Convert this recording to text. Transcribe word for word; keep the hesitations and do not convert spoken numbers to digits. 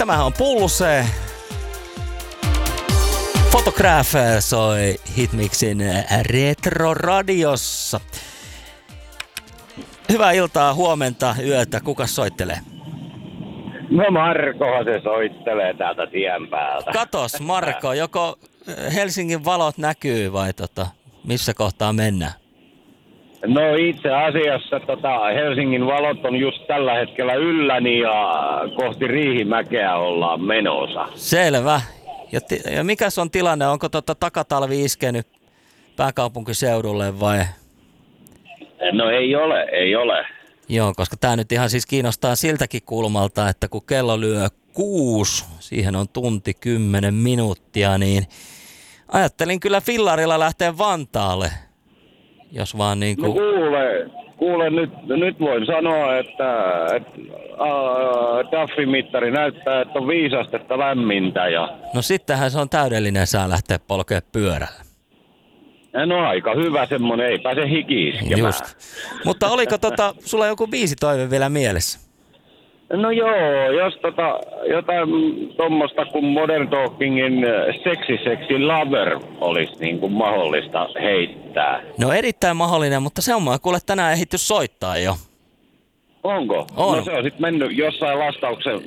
tämähän on Pulse. Photograph soi Hitmixin Retro-radiossa. Hyvää iltaa, huomenta, yötä. Kuka soittelee? No Markohan se soittelee täältä tien päältä. Katos Marko, joko Helsingin valot näkyy vai tota, missä kohtaa mennään? No itse asiassa tota, Helsingin valot on just tällä hetkellä ylläni ja kohti Riihimäkeä ollaan menossa. Selvä. Ja, ti- ja mikäs on tilanne? Onko tota takatalvi iskenyt pääkaupunkiseudulle vai? No ei ole, ei ole. Joo, koska tämä nyt ihan siis kiinnostaa siltäkin kulmalta, että kun kello lyö kuusi, siihen on tunti kymmenen minuuttia, niin ajattelin kyllä fillarilla lähteä Vantaalle, jos vaan niin kuin... No kuule, kuule nyt, nyt voin sanoa, että, että äh, Daffy-mittari näyttää, että on viisi astetta lämmintä ja... No sittenhän se on täydellinen sää lähteä polkea pyörällä. No aika hyvä semmonen, ei pääse hiki iskemään. Just. Mutta oliko tota, sulla joku biisi toive vielä mielessä? No joo, jos tota, jotain tommosta kuin Modern Talkingin Sexy Sexy Lover olisi niin kuin mahdollista heittää. No erittäin mahdollinen, mutta se on mä kuule tänään ehditty soittaa jo. Onko? On. No se on sitten mennyt jossain lastauksen